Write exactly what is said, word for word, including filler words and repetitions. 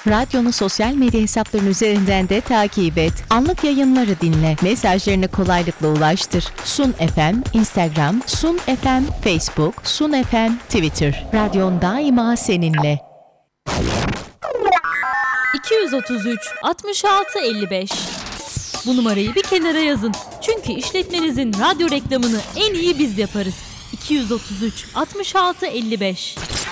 Radyonu sosyal medya hesaplarının üzerinden de takip et. Anlık yayınları dinle. Mesajlarını kolaylıkla ulaştır. Sun F M, Instagram, Sun F M, Facebook, Sun F M, Twitter. Radyon daima seninle. iki yüz otuz üç altmış altı elli beş. Bu numarayı bir kenara yazın. Çünkü işletmenizin radyo reklamını en iyi biz yaparız. iki yüz otuz üç altmış altı elli beş.